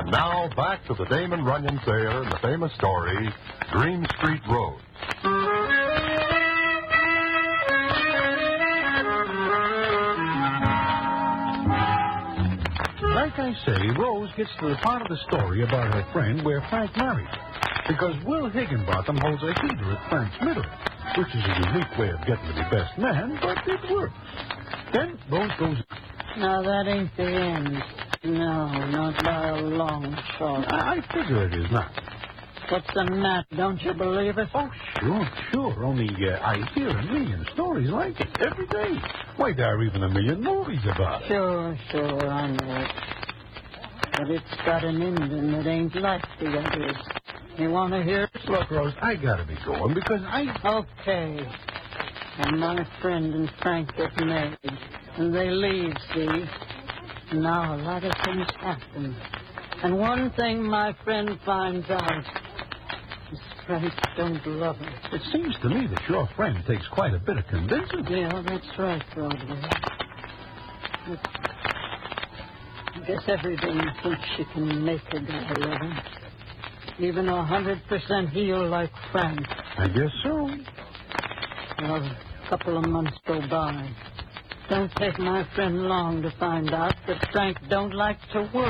And now, back to the Damon Runyon Thayer and the famous story, Green Street Rose. Like I say, Rose gets to the part of the story about her friend where Frank married. Because Will Higginbotham holds a heater at Frank's middle, which is a unique way of getting to be best man, but it works. Then Rose goes... Now, that ain't the end. No, not by a long shot. I figure it is not. What's the matter? Don't you believe it? Oh, sure. Only I hear a million stories like it every day. Why, there are even a million movies about it. Sure, I know it. But it's got an ending that ain't like the others. You want to hear it? Look, Rose, I gotta be going because Okay. And my friend and Frank get married. And they leave, see? Now a lot of things happen. And one thing my friend finds out is Frank don't love her. It seems to me that your friend takes quite a bit of convincing. Yeah, that's right, Broadway. But I guess everybody thinks she can make a guy love her. Even 100% heel like Frank. I guess so. Well, a couple of months go by. Don't take my friend long to find out that Frank don't like to work.